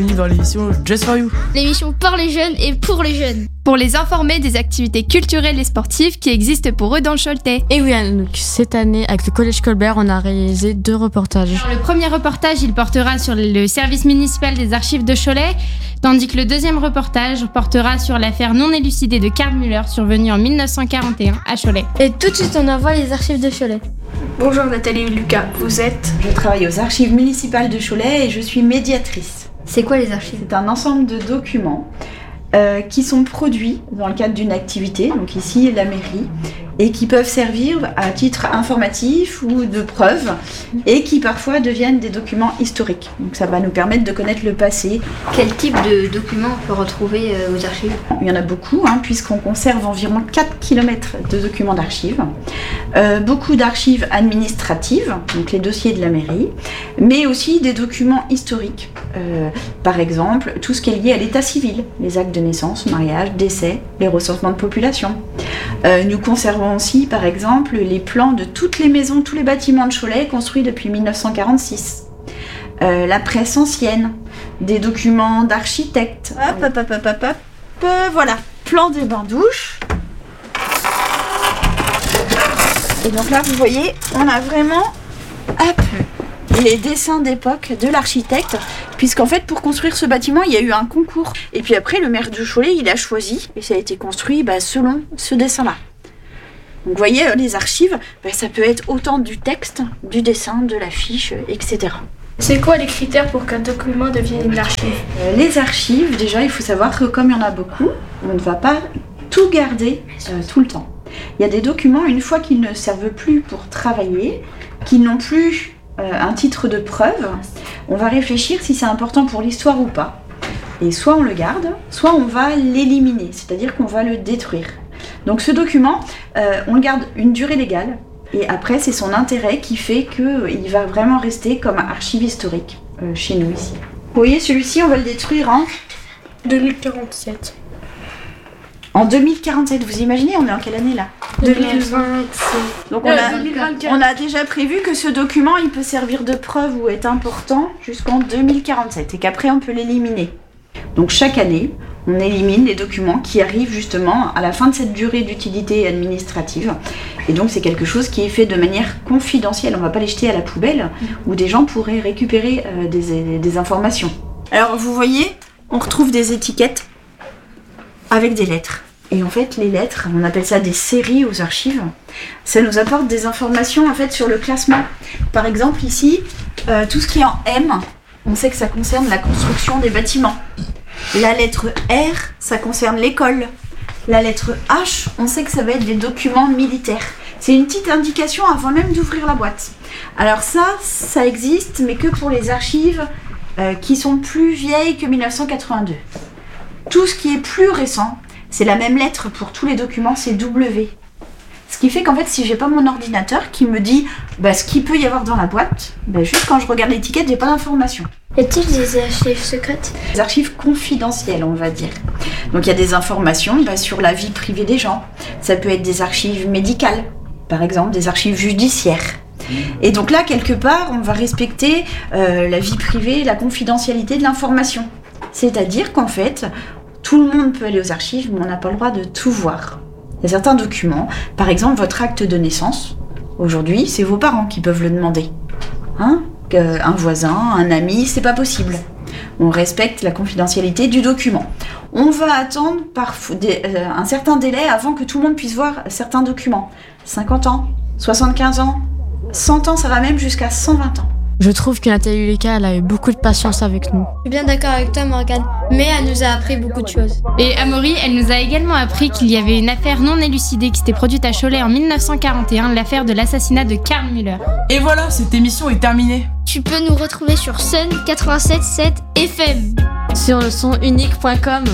Dans l'émission Just For You. L'émission par les jeunes et pour les jeunes. Pour les informer des activités culturelles et sportives qui existent pour eux dans le Choletais. Et oui, donc cette année, avec le Collège Colbert, on a réalisé 2 reportages. Le premier reportage, il portera sur le service municipal des archives de Cholet, tandis que le deuxième reportage portera sur l'affaire non élucidée de Karl Müller, survenue en 1941 à Cholet. Et tout de suite, on envoie les archives de Cholet. Bonjour Nathalie et Lucas, vous êtes ? Je travaille aux archives municipales de Cholet et je suis médiatrice. C'est quoi les archives ? C'est un ensemble de documents qui sont produits dans le cadre d'une activité, donc ici la mairie, et qui peuvent servir à titre informatif ou de preuve, et qui parfois deviennent des documents historiques. Donc ça va nous permettre de connaître le passé. Quel type de documents on peut retrouver aux archives ? Il y en a beaucoup, puisqu'on conserve environ 4 km de documents d'archives. Beaucoup d'archives administratives, donc les dossiers de la mairie, mais aussi des documents historiques. Par exemple, tout ce qui est lié à l'état civil, les actes de naissance, mariage, décès, les recensements de population. Nous conservons aussi, par exemple, les plans de toutes les maisons, tous les bâtiments de Cholet construits depuis 1946. La presse ancienne, des documents d'architectes. Voilà, plan des bains-douches. Et donc là, vous voyez, on a vraiment les dessins d'époque de l'architecte, puisqu'en fait, pour construire ce bâtiment, il y a eu un concours. Et puis après, le maire de Cholet, il a choisi, et ça a été construit selon ce dessin-là. Donc vous voyez, les archives, ça peut être autant du texte, du dessin, de l'affiche, etc. C'est quoi les critères pour qu'un document devienne une archive ? Les archives, déjà, il faut savoir que comme il y en a beaucoup, on ne va pas tout garder tout le temps. Il y a des documents, une fois qu'ils ne servent plus pour travailler, qu'ils n'ont plus un titre de preuve, on va réfléchir si c'est important pour l'histoire ou pas. Et soit on le garde, soit on va l'éliminer, c'est-à-dire qu'on va le détruire. Donc ce document, on le garde une durée légale, et après c'est son intérêt qui fait qu'il va vraiment rester comme archive historique chez nous ici. Vous voyez, celui-ci, on va le détruire en 2047. En 2047, vous imaginez, on est en quelle année là ? 2027. Donc on a déjà prévu que ce document, il peut servir de preuve ou est important jusqu'en 2047 et qu'après on peut l'éliminer. Donc chaque année, on élimine les documents qui arrivent justement à la fin de cette durée d'utilité administrative. Et donc c'est quelque chose qui est fait de manière confidentielle. On ne va pas les jeter à la poubelle où des gens pourraient récupérer des informations. Alors vous voyez, on retrouve des étiquettes avec des lettres. Et en fait, les lettres, on appelle ça des séries aux archives. Ça nous apporte des informations en fait sur le classement. Par exemple ici, tout ce qui est en M, on sait que ça concerne la construction des bâtiments. La lettre R, ça concerne l'école. La lettre H, on sait que ça va être des documents militaires. C'est une petite indication avant même d'ouvrir la boîte. Alors ça existe, mais que pour les archives qui sont plus vieilles que 1982. Tout ce qui est plus récent, c'est la même lettre pour tous les documents, c'est W. Ce qui fait qu'en fait, si j'ai pas mon ordinateur qui me dit ce qu'il peut y avoir dans la boîte, juste quand je regarde l'étiquette, j'ai pas d'informations. Y a-t-il des archives secrètes ? Des archives confidentielles, on va dire. Donc il y a des informations sur la vie privée des gens. Ça peut être des archives médicales, par exemple, des archives judiciaires. Et donc là, quelque part, on va respecter la vie privée, la confidentialité de l'information. C'est-à-dire qu'en fait, tout le monde peut aller aux archives, mais on n'a pas le droit de tout voir. Il y a certains documents, par exemple votre acte de naissance, aujourd'hui, c'est vos parents qui peuvent le demander. Un voisin, un ami, c'est pas possible. On respecte la confidentialité du document. On va attendre un certain délai avant que tout le monde puisse voir certains documents. 50 ans, 75 ans, 100 ans, ça va même jusqu'à 120 ans. Je trouve que Nathalie Lucas, elle a eu beaucoup de patience avec nous. Je suis bien d'accord avec toi, Morgane, mais elle nous a appris beaucoup de choses. Et Amaury, elle nous a également appris qu'il y avait une affaire non élucidée qui s'était produite à Cholet en 1941, l'affaire de l'assassinat de Karl Müller. Et voilà, cette émission est terminée. Tu peux nous retrouver sur Sun 87.7 FM. Sur le sonunique.com.